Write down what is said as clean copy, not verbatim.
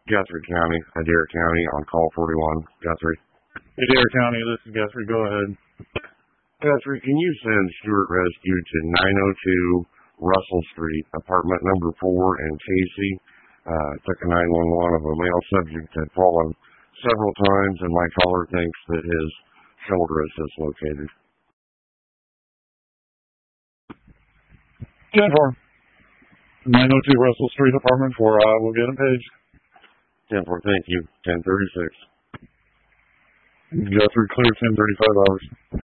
Guthrie County, Adair County, on call 41. Guthrie. Adair County, this is Guthrie. Go ahead. Guthrie, can you send Stewart Rescue to 902 Russell Street, apartment number 4 in Casey? Took a 911 of a male subject had fallen several times, and my caller thinks that his shoulder is dislocated. 10-4. 902 Russell Street, apartment 4. I will get him paged. 10-4, thank you. 1036. Guthrie, clear 1035 hours.